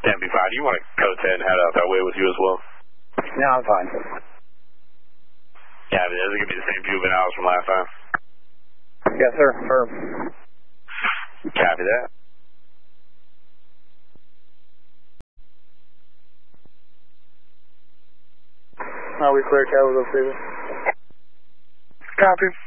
10-5. Do you want to code 10 and head out that way with you as well? No, I'm fine. Yeah, is it going to be the same juveniles from last time? Yes, sir. Firm. Copy that. We clear, Cabo, those people. Copy.